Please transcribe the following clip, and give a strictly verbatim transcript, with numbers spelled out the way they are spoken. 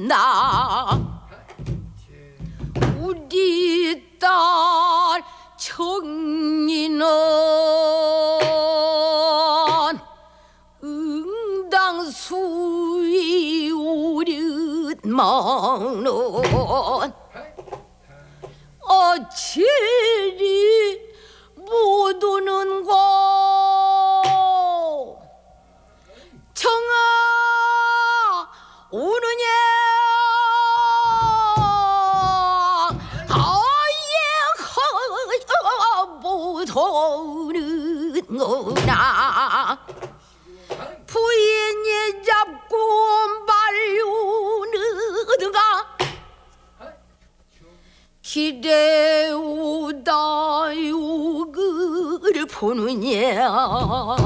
오는나 우리 딸 청리는 응당수위 오릇 먹는 어찌리 못 오는 거 청아 오느냐 아예 못 오는구나 부인이 잡고 말려오느가 기대오다 욕을 보느냐